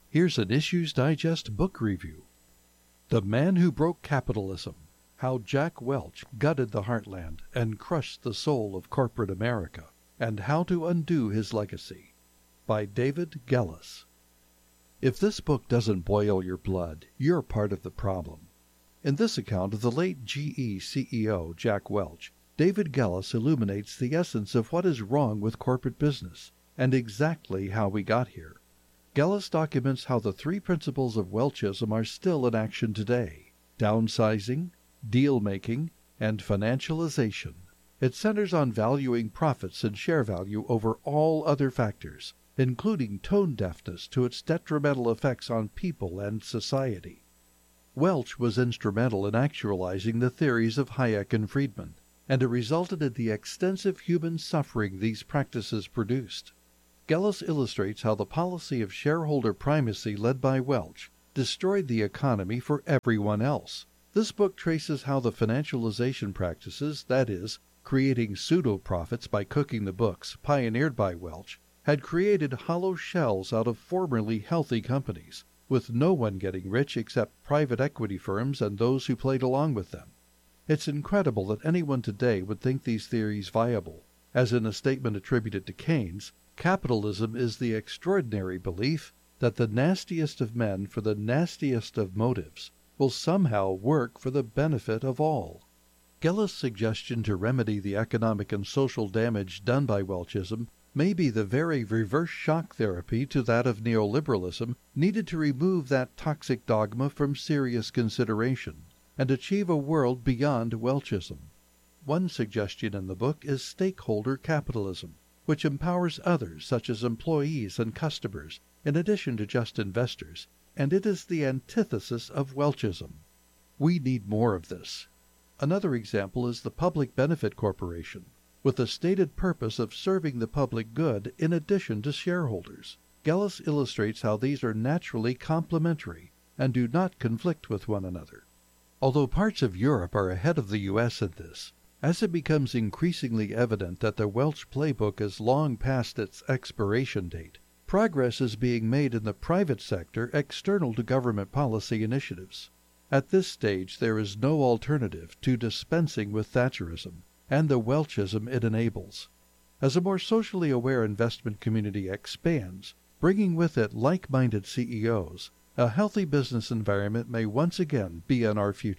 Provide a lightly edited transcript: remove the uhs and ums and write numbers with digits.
Here's an Issues Digest book review. The Man Who Broke Capitalism: How Jack Welch Gutted the Heartland and Crushed the Soul of Corporate America, and How to Undo His Legacy, by David Gellas. If this book doesn't boil your blood, you're part of the problem. In this account of the late GE CEO Jack Welch, David Gellas illuminates the essence of what is wrong with corporate business, and exactly how we got here. Gellas documents how the three principles of Welchism are still in action today: downsizing, deal-making, and financialization. It centers on valuing profits and share value over all other factors, including tone deafness to its detrimental effects on people and society. Welch was instrumental in actualizing the theories of Hayek and Friedman, and it resulted in the extensive human suffering these practices produced. Gellas illustrates how the policy of shareholder primacy led by Welch destroyed the economy for everyone else. This book traces how the financialization practices, that is, creating pseudo-profits by cooking the books, pioneered by Welch, had created hollow shells out of formerly healthy companies, with no one getting rich except private equity firms and those who played along with them. It's incredible that anyone today would think these theories viable. As in a statement attributed to Keynes, capitalism is the extraordinary belief that the nastiest of men for the nastiest of motives will somehow work for the benefit of all. Gellas' suggestion to remedy the economic and social damage done by Welchism may be the very reverse shock therapy to that of neoliberalism needed to remove that toxic dogma from serious consideration and achieve a world beyond Welchism. One suggestion in the book is stakeholder capitalism, which empowers others such as employees and customers, in addition to just investors, and it is the antithesis of Welchism. We need more of this. Another example is the Public Benefit Corporation, with the stated purpose of serving the public good in addition to shareholders. Gellas illustrates how these are naturally complementary and do not conflict with one another. Although parts of Europe are ahead of the U.S. in this, as it becomes increasingly evident that the Welch playbook is long past its expiration date, progress is being made in the private sector external to government policy initiatives. At this stage there is no alternative to dispensing with Thatcherism and the Welchism it enables. As a more socially aware investment community expands, bringing with it like-minded CEOs, a healthy business environment may once again be in our future.